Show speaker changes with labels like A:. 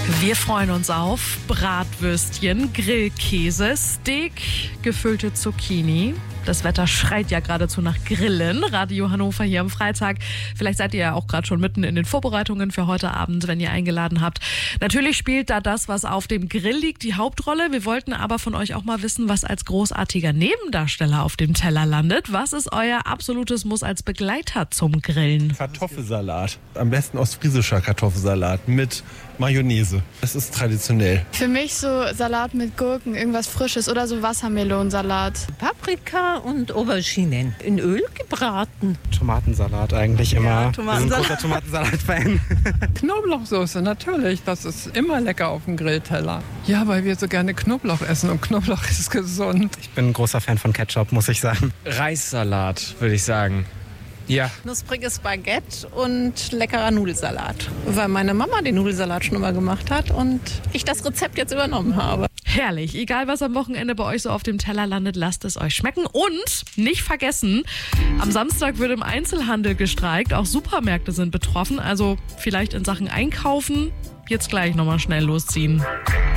A: Wir freuen uns auf Bratwürstchen, Grillkäse, Steak, gefüllte Zucchini. Das Wetter schreit ja geradezu nach Grillen. Radio Hannover hier am Freitag. Vielleicht seid ihr ja auch gerade schon mitten in den Vorbereitungen für heute Abend, wenn ihr eingeladen habt. Natürlich spielt da das, was auf dem Grill liegt, die Hauptrolle. Wir wollten aber von euch auch mal wissen, was als großartiger Nebendarsteller auf dem Teller landet. Was ist euer absolutes Muss als Begleiter zum Grillen?
B: Kartoffelsalat. Am besten ostfriesischer Kartoffelsalat mit Mayonnaise. Das ist traditionell.
C: Für mich so Salat mit Gurken, irgendwas Frisches oder so Wassermelonensalat.
D: Paprika und Auberginen in Öl gebraten.
E: Tomatensalat eigentlich immer.
D: Ja,
E: Wir sind ein großer Tomatensalat-Fan.
F: Knoblauchsoße, natürlich. Das ist immer lecker auf dem Grillteller. Ja, weil wir so gerne Knoblauch essen und Knoblauch ist gesund.
E: Ich bin ein großer Fan von Ketchup, muss ich sagen.
G: Reissalat, würde ich sagen. Ja.
D: Knuspriges Baguette und leckerer Nudelsalat. Weil meine Mama den Nudelsalat schon immer gemacht hat und ich das Rezept jetzt übernommen habe.
A: Herrlich. Egal, was am Wochenende bei euch so auf dem Teller landet, lasst es euch schmecken. Und nicht vergessen, am Samstag wird im Einzelhandel gestreikt. Auch Supermärkte sind betroffen. Also vielleicht in Sachen Einkaufen jetzt gleich nochmal schnell losziehen.